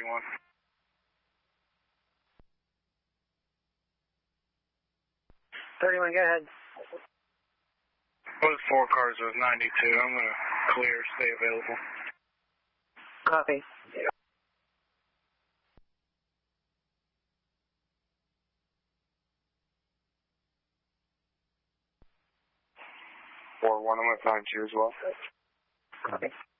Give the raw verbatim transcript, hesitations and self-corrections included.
thirty-one. thirty-one, go ahead. Those four cars was ninety-two. I'm going to clear, stay available. Copy. four one, I'm going to find you as well. Copy.